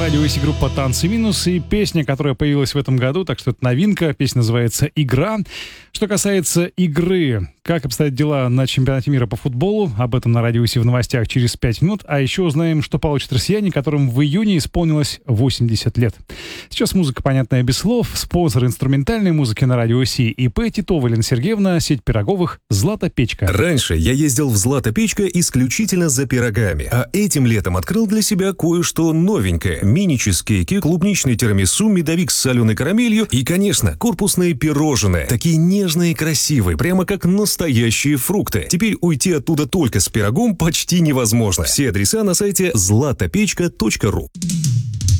радио есть группа «Танцы минус» и песня, которая появилась в этом году, так что это новинка. Песня называется «Игра». Что касается игры, как обстоят дела на чемпионате мира по футболу, об этом на радиусе в новостях через 5 минут. А еще узнаем, что получат россияне, которым в июне исполнилось 80 лет. Сейчас музыка, понятная без слов. Спонсор инструментальной музыки на радио Си ИП Титова Елена Сергеевна, сеть пироговых «Злата Печка». Раньше я ездил в «Злата Печка» исключительно за пирогами, а этим летом открыл для себя кое-что новенькое. Мини-чизкейки, клубничный тирамису, медовик с соленой карамелью и, конечно, корпусные пирожные. Такие нежные и красивые, прямо как настоящие фрукты. Теперь уйти оттуда только с пирогом почти невозможно. Все адреса на сайте zlatopechka.ru.